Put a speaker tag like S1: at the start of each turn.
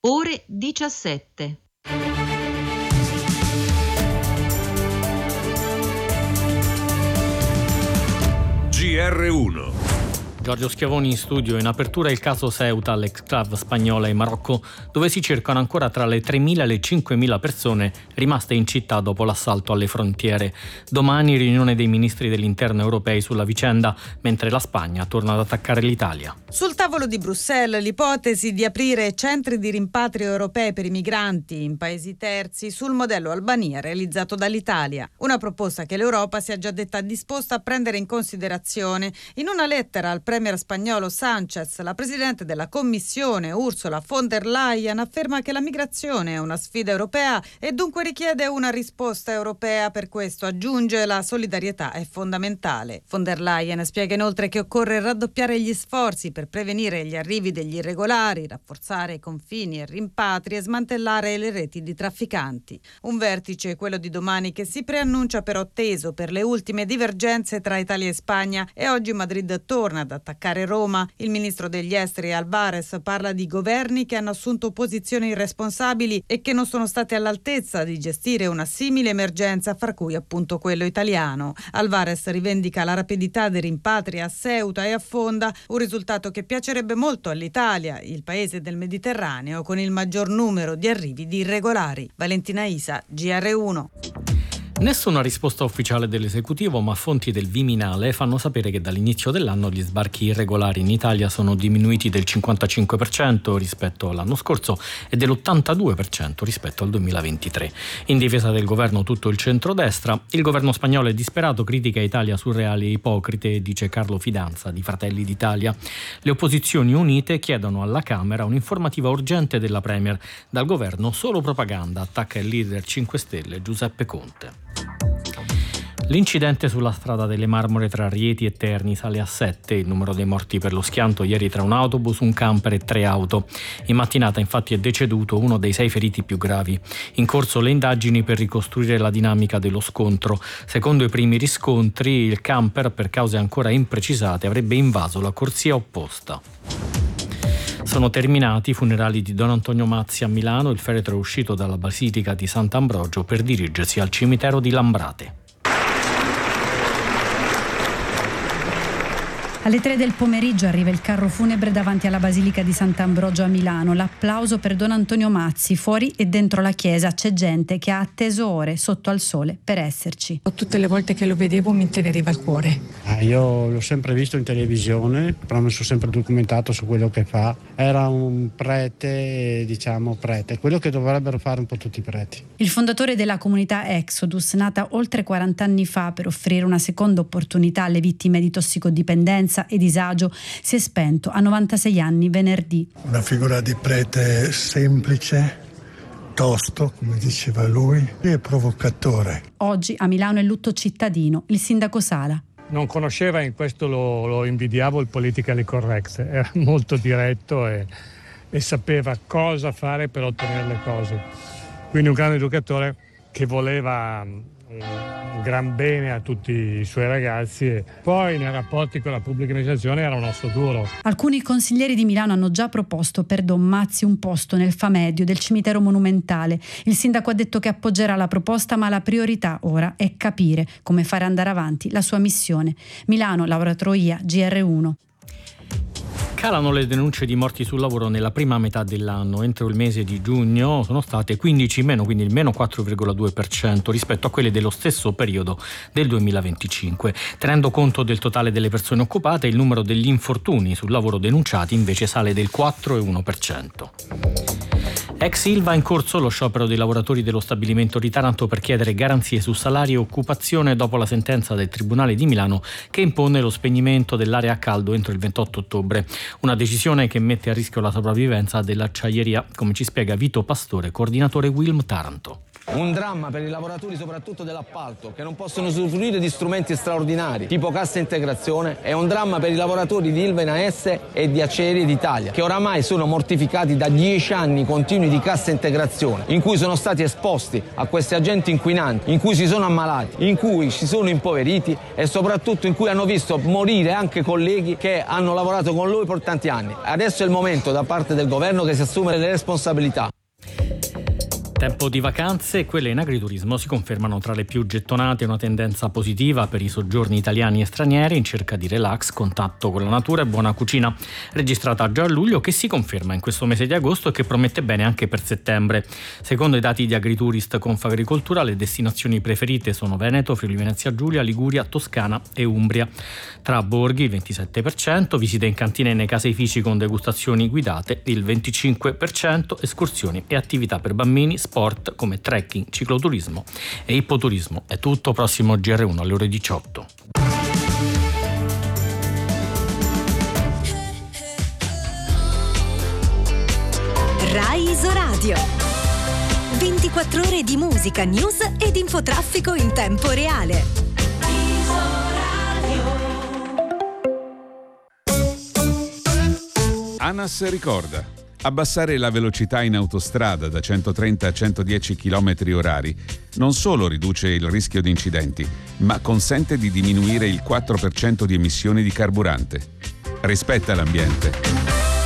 S1: ore 17.
S2: GR1.
S3: Giorgio Schiavoni in studio. In apertura il caso Ceuta, l'exclave spagnola in Marocco, dove si cercano ancora tra le 3.000 e le 5.000 persone rimaste in città dopo l'assalto alle frontiere. Domani riunione dei ministri dell'interno europei sulla vicenda, mentre la Spagna torna ad attaccare l'Italia.
S4: Sul tavolo di Bruxelles l'ipotesi di aprire centri di rimpatrio europei per i migranti in paesi terzi sul modello Albania realizzato dall'Italia. Una proposta che l'Europa si è già detta disposta a prendere in considerazione. In una lettera al premier spagnolo Sánchez, la presidente della Commissione Ursula von der Leyen afferma che la migrazione è una sfida europea e dunque richiede una risposta europea. Per questo, aggiunge, la solidarietà è fondamentale. Von der Leyen spiega inoltre che occorre raddoppiare gli sforzi per prevenire gli arrivi degli irregolari, rafforzare i confini e rimpatri e smantellare le reti di trafficanti. Un vertice, quello di domani, che si preannuncia però teso per le ultime divergenze tra Italia e Spagna, e oggi Madrid torna ad attaccare Roma. Il ministro degli esteri Álvarez parla di governi che hanno assunto posizioni irresponsabili e che non sono stati all'altezza di gestire una simile emergenza, fra cui appunto quello italiano. Álvarez rivendica la rapidità dei rimpatri a Ceuta e a Fonda, un risultato che piacerebbe molto all'Italia, il paese del Mediterraneo con il maggior numero di arrivi di irregolari. Valentina Isa, GR1.
S3: Nessuna risposta ufficiale dell'esecutivo, ma fonti del Viminale fanno sapere che dall'inizio dell'anno gli sbarchi irregolari in Italia sono diminuiti del 55% rispetto all'anno scorso e dell'82% rispetto al 2023. In difesa del governo tutto il centrodestra, il governo spagnolo è disperato, critica Italia surreali e ipocrite, dice Carlo Fidanza di Fratelli d'Italia. Le opposizioni unite chiedono alla Camera un'informativa urgente della Premier. Dal governo solo propaganda, attacca il leader 5 Stelle Giuseppe Conte. L'incidente sulla strada delle Marmore tra Rieti e Terni sale a 7, il numero dei morti per lo schianto ieri tra un autobus, un camper e 3 auto. In mattinata infatti è deceduto uno dei 6 feriti più gravi. In corso le indagini per ricostruire la dinamica dello scontro. Secondo i primi riscontri, il camper, per cause ancora imprecisate, avrebbe invaso la corsia opposta. Sono terminati i funerali di Don Antonio Mazzi a Milano. Il feretro è uscito dalla Basilica di Sant'Ambrogio per dirigersi al cimitero di Lambrate.
S5: Alle 3 del pomeriggio arriva il carro funebre davanti alla Basilica di Sant'Ambrogio a Milano. L'applauso per Don Antonio Mazzi. Fuori e dentro la chiesa c'è gente che ha atteso ore sotto al sole per esserci.
S6: Tutte le volte che lo vedevo mi inteneriva il cuore.
S7: Io l'ho sempre visto in televisione, però mi sono sempre documentato su quello che fa. Era un prete, quello che dovrebbero fare un po' tutti i preti.
S5: Il fondatore della comunità Exodus, nata oltre 40 anni fa per offrire una seconda opportunità alle vittime di tossicodipendenza e disagio, si è spento a 96 anni venerdì.
S8: Una figura di prete semplice, tosto, come diceva lui, e provocatore.
S5: Oggi a Milano è lutto cittadino. Il sindaco Sala.
S9: Non conosceva, in questo lo invidiavo, il politically correct. Era molto diretto e sapeva cosa fare per ottenere le cose. Quindi un grande educatore che voleva un gran bene a tutti i suoi ragazzi, e poi nei rapporti con la pubblica amministrazione era un osso duro.
S5: Alcuni consiglieri di Milano hanno già proposto per Don Mazzi un posto nel Famedio del cimitero monumentale. Il sindaco ha detto che appoggerà la proposta, ma la priorità ora è capire come fare andare avanti la sua missione. Milano, Laura Troia, GR1.
S3: Calano le denunce di morti sul lavoro nella prima metà dell'anno. Entro il mese di giugno sono state 15 in meno, quindi il meno 4,2% rispetto a quelle dello stesso periodo del 2025. Tenendo conto del totale delle persone occupate, il numero degli infortuni sul lavoro denunciati invece sale del 4,1%. Ex Ilva in corso lo sciopero dei lavoratori dello stabilimento di Taranto per chiedere garanzie su salari e occupazione dopo la sentenza del Tribunale di Milano che impone lo spegnimento dell'area a caldo entro il 28 ottobre. Una decisione che mette a rischio la sopravvivenza dell'acciaieria, come ci spiega Vito Pastore, coordinatore Wilm Taranto.
S2: Un dramma per i lavoratori soprattutto dell'appalto, che non possono usufruire di strumenti straordinari tipo cassa integrazione. È un dramma per i lavoratori di Ilva in AS e di Acciaierie d'Italia, che oramai sono mortificati da 10 anni continui di cassa integrazione, in cui sono stati esposti a questi agenti inquinanti, in cui si sono ammalati, in cui si sono impoveriti e soprattutto in cui hanno visto morire anche colleghi che hanno lavorato con lui per tanti anni. Adesso è il momento da parte del governo che si assume le responsabilità.
S3: Tempo di vacanze e quelle in agriturismo si confermano tra le più gettonate, una tendenza positiva per i soggiorni italiani e stranieri in cerca di relax, contatto con la natura e buona cucina, registrata già a luglio, che si conferma in questo mese di agosto e che promette bene anche per settembre. Secondo i dati di Agriturist Confagricoltura, le destinazioni preferite sono Veneto, Friuli Venezia Giulia, Liguria, Toscana e Umbria. Tra borghi il 27%, visite in cantina e nei caseifici con degustazioni guidate il 25%, escursioni e attività per bambini, sport come trekking, cicloturismo e ippoturismo. È tutto, prossimo GR1 alle ore 18.
S10: Rai Isoradio. 24 ore di musica, news ed infotraffico in tempo reale.
S11: ANAS ricorda: abbassare la velocità in autostrada da 130 a 110 km/h non solo riduce il rischio di incidenti, ma consente di diminuire il 4% di emissioni di carburante. Rispetta l'ambiente.